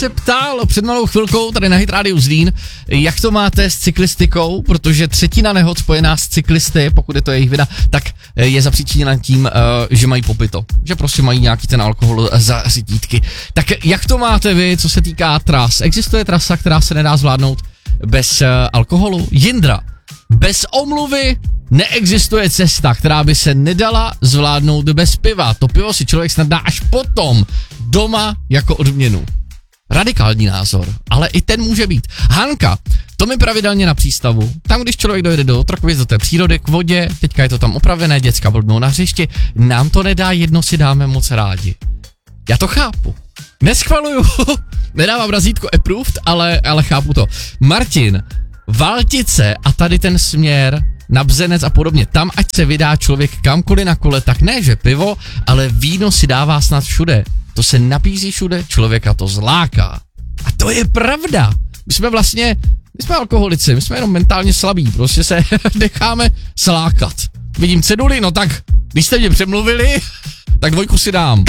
se ptal před malou chvilkou tady na Hit Radio Zlín, jak to máte s cyklistikou, protože třetina nehod spojená s cyklisty, pokud je to jejich vina, tak je zapříčiněna tím, že mají popito, že prostě mají nějaký ten alkohol za řidítky. Tak jak to máte vy, co se týká tras? Existuje trasa, která se nedá zvládnout bez alkoholu? Jindra, bez omluvy neexistuje cesta, která by se nedala zvládnout bez piva. To pivo si člověk snad dá až potom doma jako odměnu. Radikální názor, ale i ten může být. Hanka, to mi pravidelně na přístavu. Tam, když člověk dojede do Otrokovic, do té přírody, k vodě, teďka je to tam opravené, děcka blbnou na hřišti, nám to nedá, jedno si dáme moc rádi. Já to chápu. Neschvaluju, nedávám razítko approved, ale chápu to. Martin, Valtice a tady ten směr na Bzenec a podobně, tam ať se vydá člověk kamkoliv na kole, tak ne, že pivo, ale víno si dává snad všude. To se nabízí všude, člověka to zláká. A to je pravda. My jsme alkoholici, my jsme jenom mentálně slabí, prostě se necháme slákat. Vidím ceduly, no tak, když jste mě přemluvili, tak 2 si dám.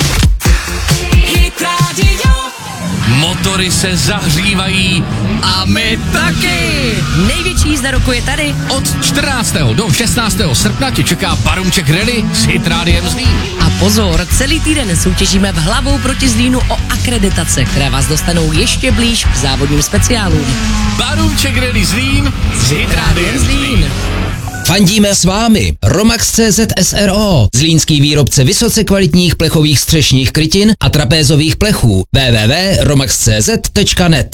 Motory se zahřívají a my taky! Největší jízda roku je tady. Od 14. do 16. srpna tě čeká Barumček Rally s Hit Rádiem Zlín. A pozor, celý týden soutěžíme v Hlavou proti Zlínu o akreditace, které vás dostanou ještě blíž k závodním speciálům. Barumček Rally Zlín s Hit Rádiem Zlín. Fandíme s vámi Romax.cz s.r.o. Zlínský výrobce vysoce kvalitních plechových střešních krytin a trapézových plechů. www.romax.cz.net.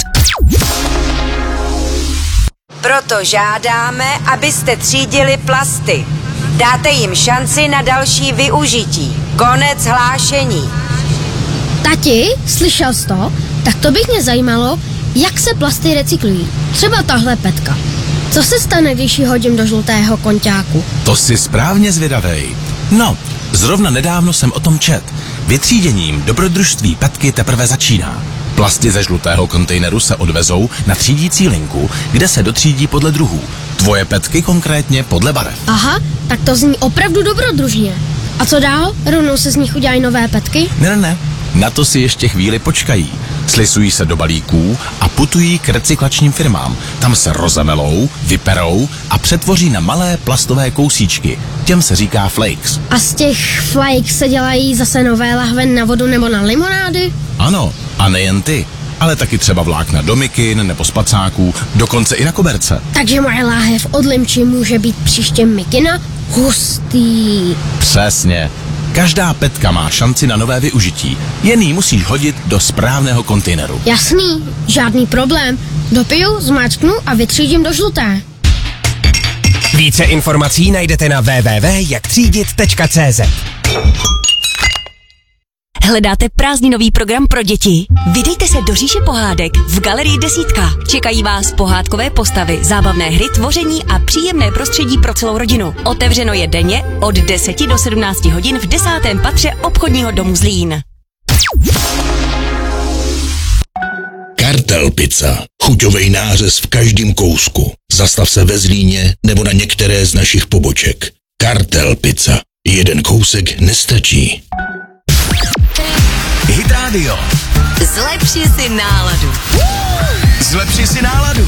Proto žádáme, abyste třídili plasty. Dáte jim šanci na další využití. Konec hlášení. Tati, slyšel jsi to? Tak to bych mě zajímalo, jak se plasty recyklují. Třeba tahle petka. Co se stane, když ji hodím do žlutého konťáku? To jsi správně zvědavej. No, zrovna nedávno jsem o tom čet. Vytříděním dobrodružství petky teprve začíná. Plasty ze žlutého kontejneru se odvezou na třídící linku, kde se dotřídí podle druhů. Tvoje petky konkrétně podle barev. Aha, tak to zní opravdu dobrodružně. A co dál? Rovnou se z nich udělají nové petky? Ne. Na to si ještě chvíli počkají. Slisují se do balíků a putují k recyklačním firmám. Tam se rozemelou, vyperou a přetvoří na malé plastové kousíčky. Těm se říká flakes. A z těch flakes se dělají zase nové lahve na vodu nebo na limonády? Ano, a nejen ty, ale taky třeba vlákna do mikin nebo spacáků, dokonce i na koberce. Takže moje láhev od limči může být příště mikina? Hustý. Přesně. Každá petka má šanci na nové využití. Jen ji musíš hodit do správného kontejneru. Jasný, žádný problém. Dopiju, zmáčknu a vytřídím do žluté. Více informací najdete na www.jaktřídit.cz. Hledáte prázdninový program pro děti? Vydejte se do říše pohádek v Galerii Desítka. Čekají vás pohádkové postavy, zábavné hry, tvoření a příjemné prostředí pro celou rodinu. Otevřeno je denně od 10 do 17 hodin v 10. patře obchodního domu Zlín. Kartel Pizza. Chuťovej nářez v každém kousku. Zastav se ve Zlíně nebo na některé z našich poboček. Kartel Pizza. Jeden kousek nestačí. Hit Radio. Zlepši si náladu. Zlepši si náladu.